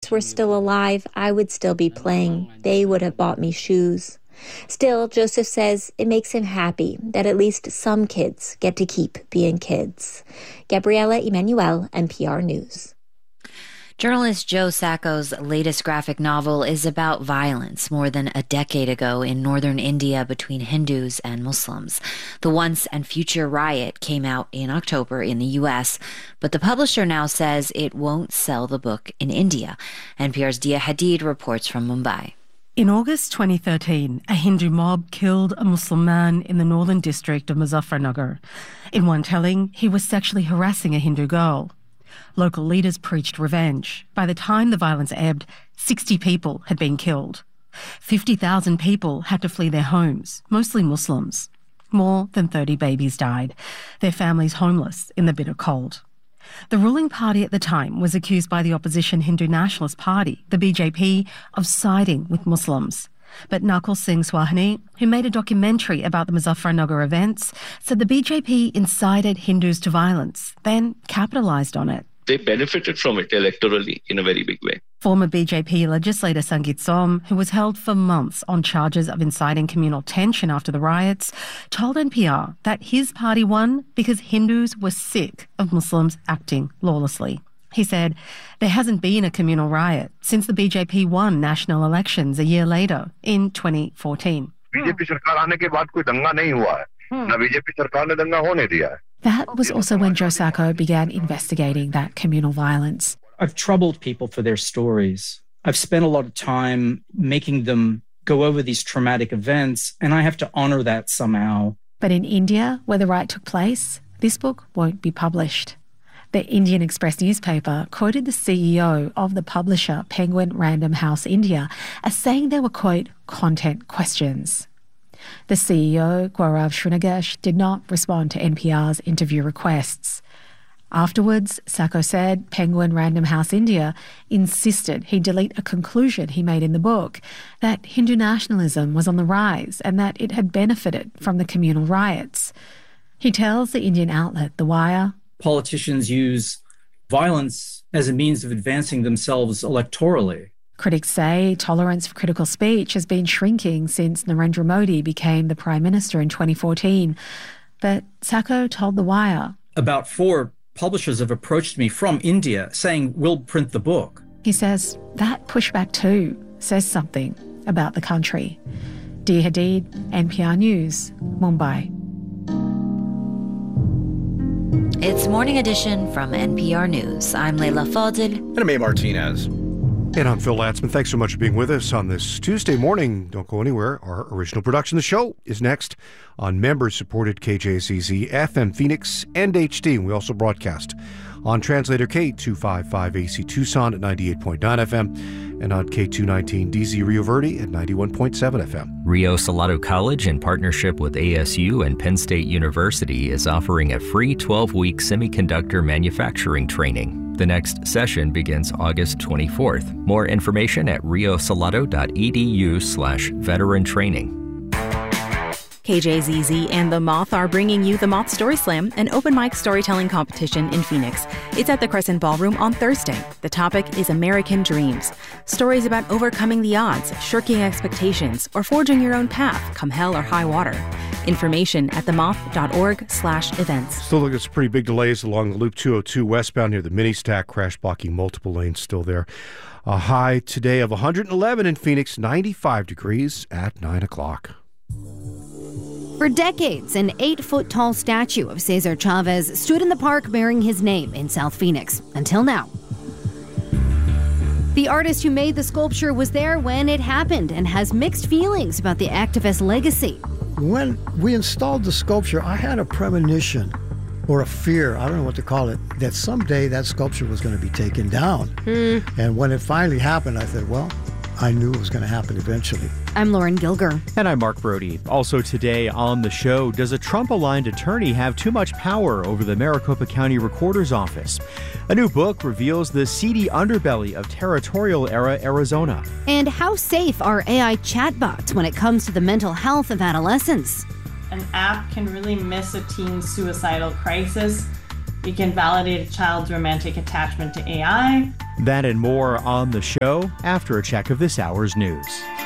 parents were still alive, I would still be playing. They would have bought me shoes. Still, Joseph says it makes him happy that at least some kids get to keep being kids. Gabriela Emanuel, NPR News. Journalist Joe Sacco's latest graphic novel is about violence more than a decade ago in northern India between Hindus and Muslims. The Once and Future riot came out in October in the U.S., but the publisher now says it won't sell the book in India. NPR's Dia Hadid reports from Mumbai. In August 2013, a Hindu mob killed a Muslim man in the northern district of Muzaffarnagar. In one telling, he was sexually harassing a Hindu girl. Local leaders preached revenge. By the time the violence ebbed, 60 people had been killed. 50,000 people had to flee their homes, mostly Muslims. More than 30 babies died, their families homeless in the bitter cold. The ruling party at the time was accused by the opposition Hindu Nationalist Party, the BJP, of siding with Muslims. But Nakul Singh Swahani, who made a documentary about the Muzaffarnagar events, said the BJP incited Hindus to violence, then capitalised on it. They benefited from it electorally in a very big way. Former BJP legislator Sangeet Som, who was held for months on charges of inciting communal tension after the riots, told NPR that his party won because Hindus were sick of Muslims acting lawlessly. He said there hasn't been a communal riot since the BJP won national elections a year later in 2014. That was also when Joe Sacco began investigating that communal violence. I've troubled people for their stories. I've spent a lot of time making them go over these traumatic events, and I have to honour that somehow. But in India, where the riot took place, this book won't be published. The Indian Express newspaper quoted the CEO of the publisher Penguin Random House India as saying there were, quote, content questions. The CEO, Gaurav Srinagesh, did not respond to NPR's interview requests. Afterwards, Sacco said Penguin Random House India insisted he delete a conclusion he made in the book, that Hindu nationalism was on the rise and that it had benefited from the communal riots. He tells the Indian outlet The Wire, politicians use violence as a means of advancing themselves electorally. Critics say tolerance for critical speech has been shrinking since Narendra Modi became the Prime Minister in 2014. But Sacco told The Wire, about 4 publishers have approached me from India saying, we'll print the book. He says that pushback too says something about the country. Dia Hadid, NPR News, Mumbai. It's Morning Edition from NPR News. I'm Leila Fadil. And I'm A. Martinez. And I'm Phil Latzman. Thanks so much for being with us on this Tuesday morning. Don't go anywhere. Our original production, the show, is next on member-supported KJZZ, FM Phoenix, and HD. We also broadcast on translator K255AC Tucson at 98.9 FM and on K219 DZ Rio Verde at 91.7 FM. Rio Salado College, in partnership with ASU and Penn State University, is offering a free 12-week semiconductor manufacturing training. The next session begins August 24th. More information at riosalado.edu/veteran training. KJZZ and The Moth are bringing you The Moth Story Slam, an open mic storytelling competition in Phoenix. It's at the Crescent Ballroom on Thursday. The topic is American dreams. Stories about overcoming the odds, shirking expectations, or forging your own path, come hell or high water. Information at themoth.org/events. Still looking at some pretty big delays along the Loop 202 westbound near the mini stack, crash blocking multiple lanes still there. A high today of 111 in Phoenix, 95 degrees at 9 o'clock. For decades, an 8-foot-tall statue of Cesar Chavez stood in the park bearing his name in South Phoenix, until now. The artist who made the sculpture was there when it happened and has mixed feelings about the activist's legacy. When we installed the sculpture, I had a premonition, or a fear, I don't know what to call it, that someday that sculpture was going to be taken down. And when it finally happened, I said, well, I knew it was going to happen eventually. I'm Lauren Gilger. And I'm Mark Brody. Also today on the show, does a Trump-aligned attorney have too much power over the Maricopa County Recorder's Office? A new book reveals the seedy underbelly of territorial-era Arizona. And how safe are AI chatbots when it comes to the mental health of adolescents? An app can really miss a teen's suicidal crisis. It can validate a child's romantic attachment to AI. That and more on the show after a check of this hour's news.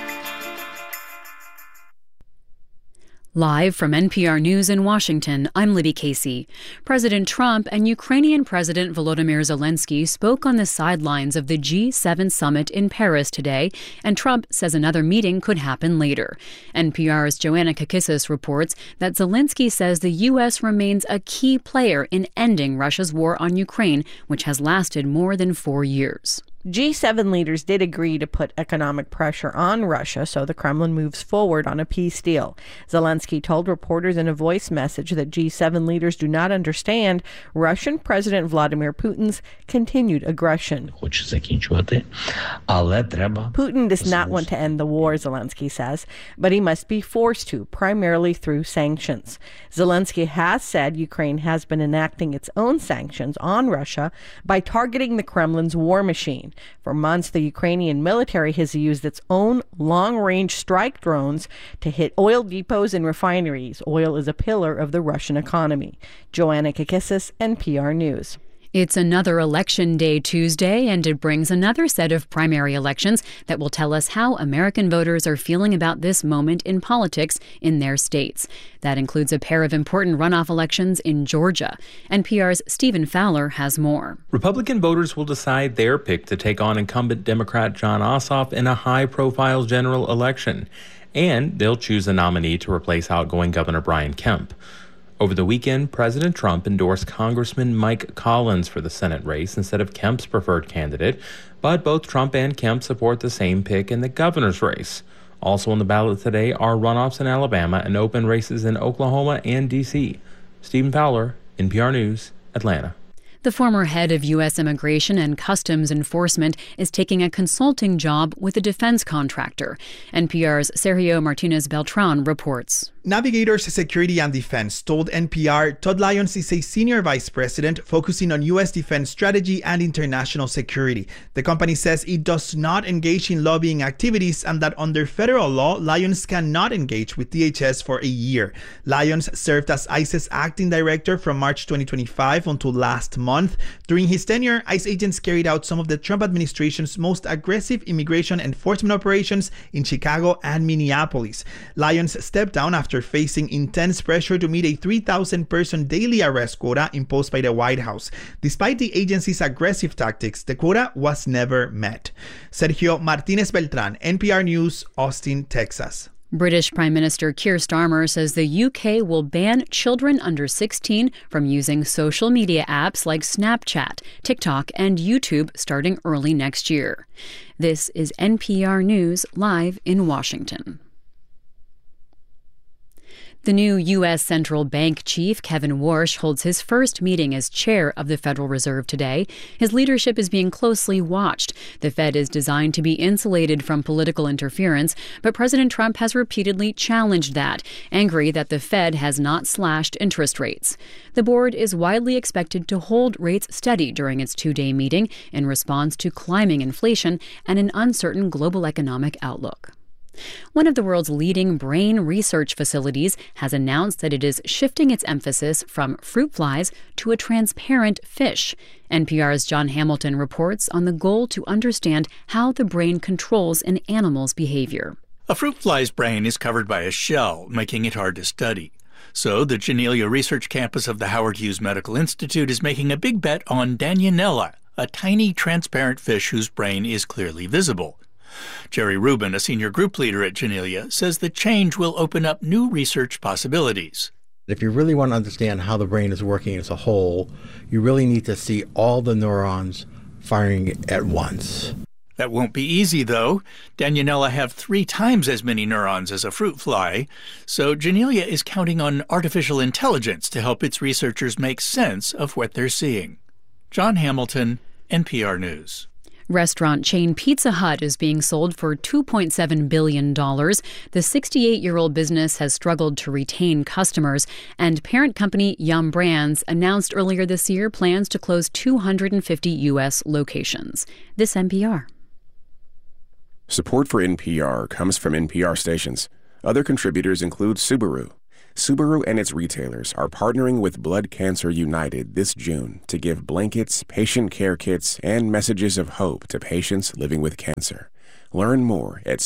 Live from NPR News in Washington, I'm Libby Casey. President Trump and Ukrainian President Volodymyr Zelensky spoke on the sidelines of the G7 summit in Paris today, and Trump says another meeting could happen later. NPR's Joanna Kakissis reports that Zelensky says the U.S. remains a key player in ending Russia's war on Ukraine, which has lasted more than 4 years. G7 leaders did agree to put economic pressure on Russia so the Kremlin moves forward on a peace deal. Zelensky told reporters in a voice message that G7 leaders do not understand Russian President Vladimir Putin's continued aggression. Putin does not want to end the war, Zelensky says, but he must be forced to, primarily through sanctions. Zelensky has said Ukraine has been enacting its own sanctions on Russia by targeting the Kremlin's war machine. For months, the Ukrainian military has used its own long-range strike drones to hit oil depots and refineries. Oil is a pillar of the Russian economy. Joanna Kakissis, NPR News. It's another election day Tuesday, and it brings another set of primary elections that will tell us how American voters are feeling about this moment in politics in their states. That includes a pair of important runoff elections in Georgia. NPR's Stephen Fowler has more. Republican voters will decide their pick to take on incumbent Democrat Jon Ossoff in a high-profile general election. And they'll choose a nominee to replace outgoing Governor Brian Kemp. Over the weekend, President Trump endorsed Congressman Mike Collins for the Senate race instead of Kemp's preferred candidate, but both Trump and Kemp support the same pick in the governor's race. Also on the ballot today are runoffs in Alabama and open races in Oklahoma and D.C. Stephen Fowler, NPR News, Atlanta. The former head of U.S. Immigration and Customs Enforcement is taking a consulting job with a defense contractor. NPR's Sergio Martinez Beltran reports. Navigators Security and Defense told NPR Todd Lyons is a senior vice president focusing on U.S. defense strategy and international security. The company says it does not engage in lobbying activities and that under federal law, Lyons cannot engage with DHS for a year. Lyons served as ICE's acting director from March 2025 until last month. During his tenure, ICE agents carried out some of the Trump administration's most aggressive immigration enforcement operations in Chicago and Minneapolis. Lyons stepped down after facing intense pressure to meet a 3,000-person daily arrest quota imposed by the White House. Despite the agency's aggressive tactics, the quota was never met. Sergio Martinez Beltran, NPR News, Austin, Texas. British Prime Minister Keir Starmer says the UK will ban children under 16 from using social media apps like Snapchat, TikTok, and YouTube starting early next year. This is NPR News live in Washington. The new U.S. Central Bank chief, Kevin Warsh, holds his first meeting as chair of the Federal Reserve today. His leadership is being closely watched. The Fed is designed to be insulated from political interference, but President Trump has repeatedly challenged that, angry that the Fed has not slashed interest rates. The board is widely expected to hold rates steady during its two-day meeting in response to climbing inflation and an uncertain global economic outlook. One of the world's leading brain research facilities has announced that it is shifting its emphasis from fruit flies to a transparent fish. NPR's John Hamilton reports on the goal to understand how the brain controls an animal's behavior. A fruit fly's brain is covered by a shell, making it hard to study. So the Janelia Research Campus of the Howard Hughes Medical Institute is making a big bet on Danionella, a tiny transparent fish whose brain is clearly visible. Jerry Rubin, a senior group leader at Janelia, says the change will open up new research possibilities. If you really want to understand how the brain is working as a whole, you really need to see all the neurons firing at once. That won't be easy, though. Danionella have 3 times as many neurons as a fruit fly, so Janelia is counting on artificial intelligence to help its researchers make sense of what they're seeing. John Hamilton, NPR News. Restaurant chain Pizza Hut is being sold for $2.7 billion. The 68-year-old business has struggled to retain customers, and parent company Yum Brands announced earlier this year plans to close 250 U.S. locations. This NPR. Support for NPR comes from NPR stations. Other contributors include Subaru. Subaru and its retailers are partnering with Blood Cancer United this June to give blankets, patient care kits, and messages of hope to patients living with cancer. Learn more at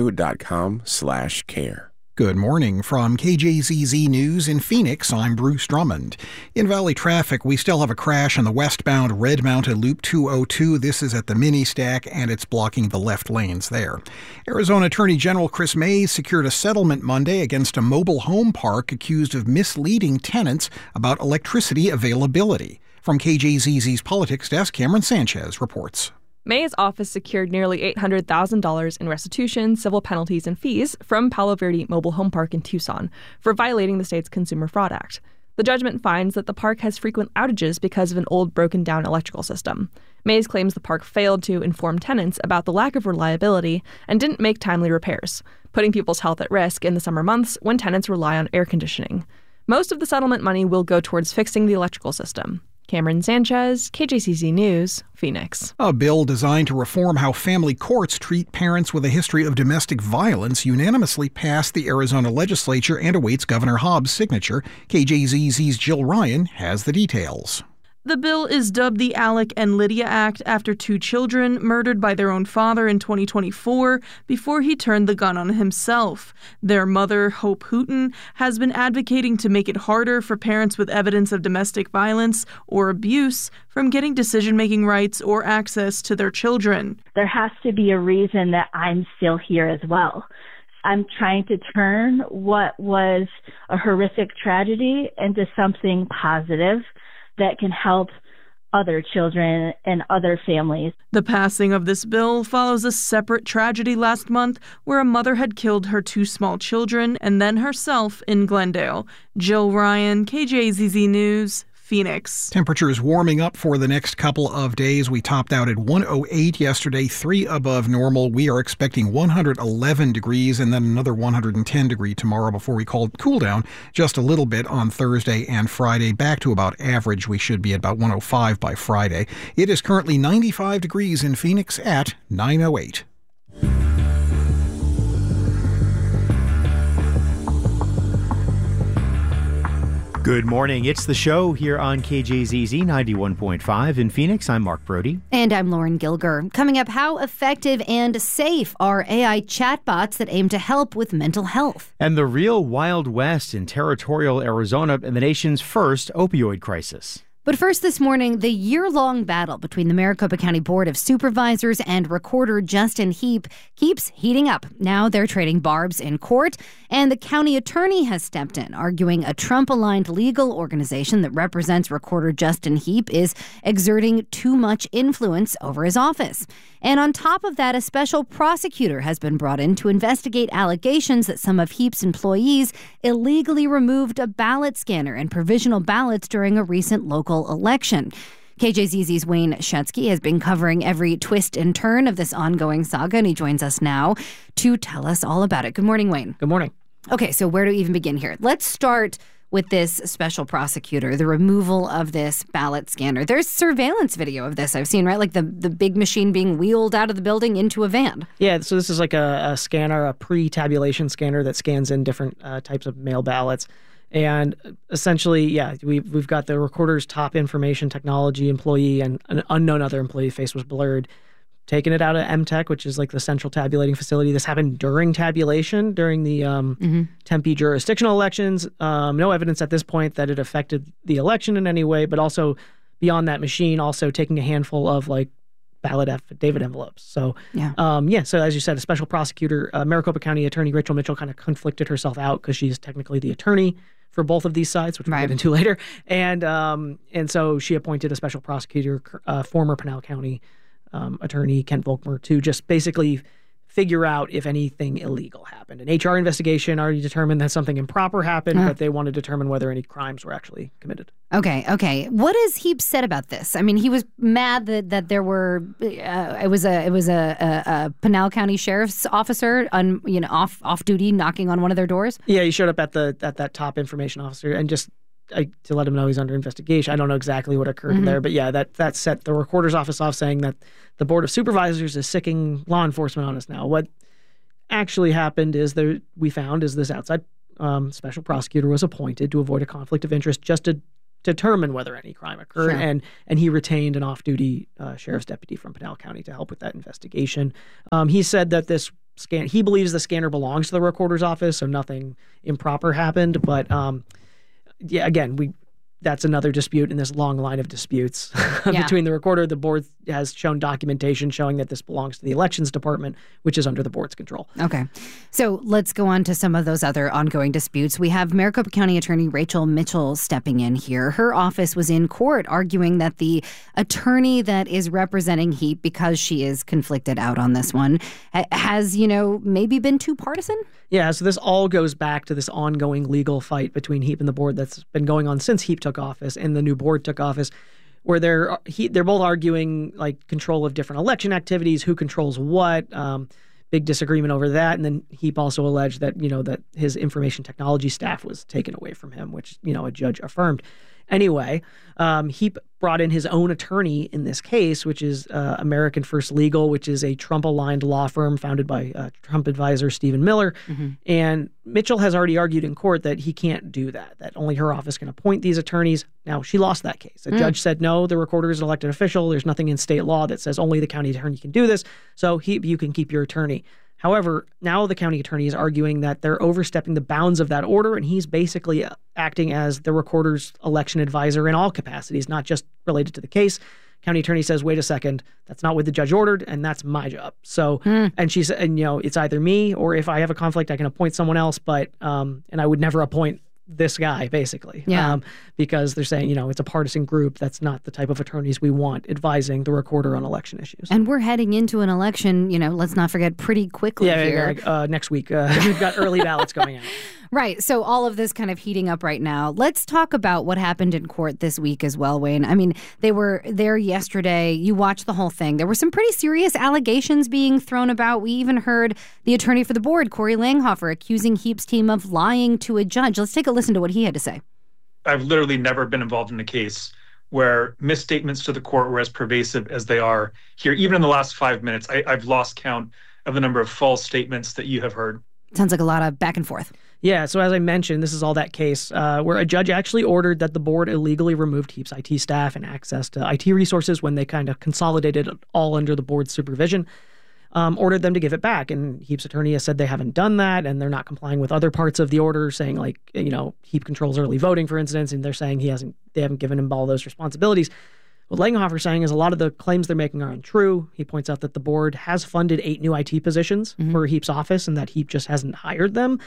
Subaru.com/care. Good morning from KJZZ News in Phoenix. I'm Bruce Drummond. In Valley traffic, we still have a crash on the westbound Red Mountain Loop 202. This is at the mini stack, and it's blocking the left lanes there. Arizona Attorney General Chris Mays secured a settlement Monday against a mobile home park accused of misleading tenants about electricity availability. From KJZZ's Politics Desk, Cameron Sanchez reports. May's office secured nearly $800,000 in restitution, civil penalties, and fees from Palo Verde Mobile Home Park in Tucson for violating the state's Consumer Fraud Act. The judgment finds that the park has frequent outages because of an old broken-down electrical system. Mays claims the park failed to inform tenants about the lack of reliability and didn't make timely repairs, putting people's health at risk in the summer months when tenants rely on air conditioning. Most of the settlement money will go towards fixing the electrical system. Cameron Sanchez, KJCZ News, Phoenix. A bill designed to reform how family courts treat parents with a history of domestic violence unanimously passed the Arizona legislature and awaits Governor Hobbs' signature. KJZZ's Jill Ryan has the details. The bill is dubbed the Alec and Lydia Act after two children murdered by their own father in 2024 before he turned the gun on himself. Their mother, Hope Hooten, has been advocating to make it harder for parents with evidence of domestic violence or abuse from getting decision-making rights or access to their children. There has to be a reason that I'm still here as well. I'm trying to turn what was a horrific tragedy into something positive that can help other children and other families. The passing of this bill follows a separate tragedy last month where a mother had killed her two small children and then herself in Glendale. Jill Ryan, KJZZ News, Phoenix. Temperatures warming up for the next couple of days. We topped out at 108 yesterday, 3 above normal. We are expecting 111 degrees and then another 110 degree tomorrow before we cool down just a little bit on Thursday and Friday. Back to about average. We should be at about 105 by Friday. It is currently 95 degrees in Phoenix at 9:08. Good morning. It's The Show here on KJZZ 91.5 in Phoenix. I'm Mark Brody. And I'm Lauren Gilger. Coming up, how effective and safe are AI chatbots that aim to help with mental health? And the real Wild West in territorial Arizona and the nation's first opioid crisis. But first this morning, the year-long battle between the Maricopa County Board of Supervisors and Recorder Justin Heap keeps heating up. Now they're trading barbs in court, and the county attorney has stepped in, arguing a Trump-aligned legal organization that represents Recorder Justin Heap is exerting too much influence over his office. And on top of that, a special prosecutor has been brought in to investigate allegations that some of Heap's employees illegally removed a ballot scanner and provisional ballots during a recent local election. KJZZ's Wayne Shetzky has been covering every twist and turn of this ongoing saga, and he joins us now to tell us all about it. Good morning, Wayne. Good morning. Okay, so where do we even begin here? Let's start with this special prosecutor, the removal of this ballot scanner. There's surveillance video of this I've seen, right? Like the big machine being wheeled out of the building into a van. Yeah, so this is like a scanner, a pre-tabulation scanner that scans in different types of mail ballots. And essentially, yeah, we've got the recorder's top information technology employee, and an unknown other employee face was blurred, taking it out of MTech, which is like the central tabulating facility. This happened during tabulation, during the Tempe jurisdictional elections. No evidence at this point that it affected the election in any way, but also beyond that machine, also taking a handful of like ballot affidavit envelopes. So, so as you said, a special prosecutor, Maricopa County Attorney Rachel Mitchell kind of conflicted herself out because she's technically the attorney for both of these sides, which we'll get into later. And so she appointed a special prosecutor, former Pinal County attorney Kent Volkmer, to just basically figure out if anything illegal happened. An HR investigation already determined that something improper happened, but they want to determine whether any crimes were actually committed. Okay. What has Heap said about this? I mean, he was mad that there were it was a Pinal County sheriff's officer off duty knocking on one of their doors. Yeah, he showed up at that top information officer and just to let him know he's under investigation. I don't know exactly what occurred there, but yeah, that set the recorder's office off, saying that the Board of Supervisors is sicking law enforcement on us now. What actually happened is we found this outside special prosecutor was appointed to avoid a conflict of interest just to determine whether any crime occurred. Sure. And he retained an off-duty sheriff's deputy from Pinal County to help with that investigation. He said that he believes the scanner belongs to the recorder's office, so nothing improper happened. But again, that's another dispute in this long line of disputes between the recorder. The board has shown documentation showing that this belongs to the elections department, which is under the board's control. Okay. So let's go on to some of those other ongoing disputes. We have Maricopa County Attorney Rachel Mitchell stepping in here. Her office was in court arguing that the attorney that is representing Heap, because she is conflicted out on this one, has, maybe been too partisan? Yeah, so this all goes back to this ongoing legal fight between Heap and the board that's been going on since Heap took office and the new board took office, where they're both arguing like control of different election activities, who controls what, big disagreement over that. And then Heap also alleged that, that his information technology staff was taken away from him, which, a judge affirmed. Anyway, Heap brought in his own attorney in this case, which is American First Legal, which is a Trump-aligned law firm founded by Trump advisor Stephen Miller. Mm-hmm. And Mitchell has already argued in court that he can't do that only her office can appoint these attorneys. Now, she lost that case. The judge said, no, the recorder is an elected official. There's nothing in state law that says only the county attorney can do this. So Heap, you can keep your attorney. However, now the county attorney is arguing that they're overstepping the bounds of that order, and he's basically acting as the recorder's election advisor in all capacities, not just related to the case. County attorney says, wait a second, that's not what the judge ordered, and that's my job. So, and she said, it's either me, or if I have a conflict, I can appoint someone else, but, and I would never appoint this guy, basically, because they're saying, it's a partisan group. That's not the type of attorneys we want advising the recorder on election issues. And we're heading into an election, let's not forget, pretty quickly here. Next week, we've got early ballots going out. Right. So all of this kind of heating up right now. Let's talk about what happened in court this week as well, Wayne. I mean, they were there yesterday. You watched the whole thing. There were some pretty serious allegations being thrown about. We even heard the attorney for the board, Corey Langhofer, accusing Heap's team of lying to a judge. Let's take a listen to what he had to say. I've literally never been involved in a case where misstatements to the court were as pervasive as they are here. Even in the last 5 minutes, I've lost count of the number of false statements that you have heard. Sounds like a lot of back and forth. Yeah, so as I mentioned, this is all that case where a judge actually ordered that the board illegally removed Heap's IT staff and access to IT resources when they kind of consolidated it all under the board's supervision, ordered them to give it back. And Heap's attorney has said they haven't done that, and they're not complying with other parts of the order, saying Heap controls early voting, for instance, and they're saying they haven't given him all those responsibilities. What Langhofer's saying is a lot of the claims they're making are untrue. He points out that the board has funded 8 new IT positions for Heap's office, and that Heap just hasn't hired them.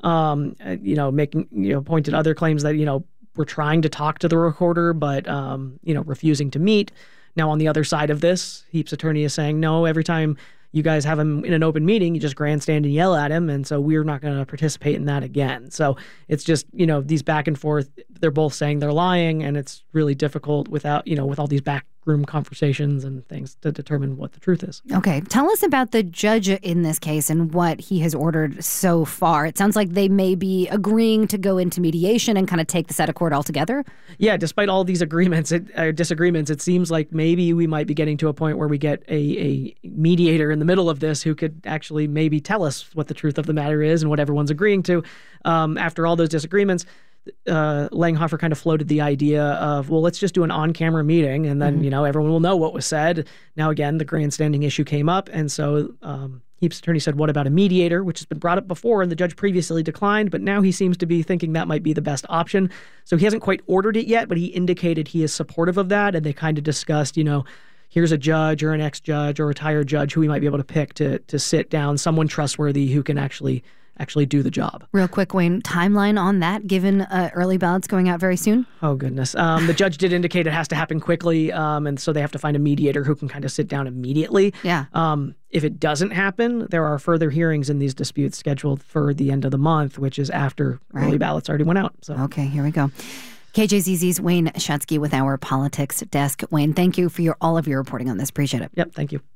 Pointed other claims that, we're trying to talk to the recorder, but, refusing to meet. Now, on the other side of this, Heap's attorney is saying, no, every time you guys have him in an open meeting, you just grandstand and yell at him. And so we're not going to participate in that again. So it's just, these back and forth, they're both saying they're lying, and it's really difficult without, with all these backroom conversations and things to determine what the truth is. Okay. Tell us about the judge in this case and what he has ordered so far. It sounds like they may be agreeing to go into mediation and kind of take this out of court altogether. Yeah, despite all these disagreements, it seems like maybe we might be getting to a point where we get a mediator in the middle of this who could actually maybe tell us what the truth of the matter is and what everyone's agreeing to. After all those disagreements, Langhofer kind of floated the idea of, well, let's just do an on-camera meeting, and then, everyone will know what was said. Now, again, the grandstanding issue came up, and so Heap's attorney said, what about a mediator, which has been brought up before, and the judge previously declined, but now he seems to be thinking that might be the best option. So he hasn't quite ordered it yet, but he indicated he is supportive of that, and they kind of discussed, here's a judge or an ex-judge or retired judge who we might be able to pick to sit down, someone trustworthy who can actually do the job. Real quick, Wayne, timeline on that, given early ballots going out very soon? Oh, goodness. The judge did indicate it has to happen quickly, and so they have to find a mediator who can kind of sit down immediately. Yeah. If it doesn't happen, there are further hearings in these disputes scheduled for the end of the month, which is after early ballots already went out. So. Okay, here we go. KJZZ's Wayne Schatzky with our politics desk. Wayne, thank you for all of your reporting on this. Appreciate it. Yep, thank you.